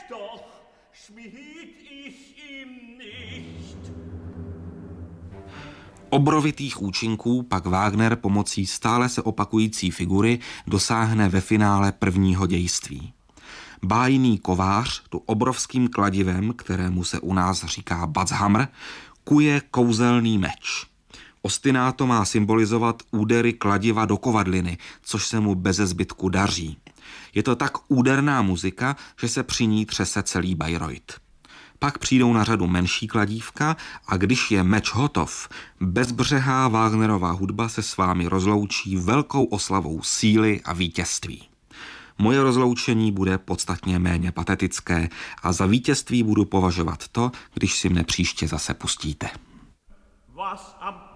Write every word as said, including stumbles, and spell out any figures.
doch schmied ich ihm nicht. Obrovitých účinků pak Wagner pomocí stále se opakující figury dosáhne ve finále prvního dějství. Bájný kovář tu obrovským kladivem, kterému se u nás říká Batzhammer, kuje kouzelný meč. Ostinato má symbolizovat údery kladiva do kovadliny, což se mu beze zbytku daří. Je to tak úderná muzika, že se při ní třese celý Bayreuth. Pak přijdou na řadu menší kladívka a když je meč hotov, bezbřehá Wagnerova hudba se s vámi rozloučí velkou oslavou síly a vítězství. Moje rozloučení bude podstatně méně patetické a za vítězství budu považovat to, když si mne příště zase pustíte. Was am